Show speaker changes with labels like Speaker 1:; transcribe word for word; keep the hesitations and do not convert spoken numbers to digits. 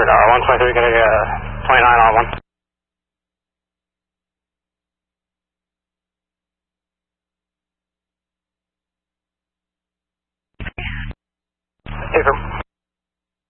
Speaker 1: radar. one twenty-three, getting uh, twenty-nine on one. Affirm.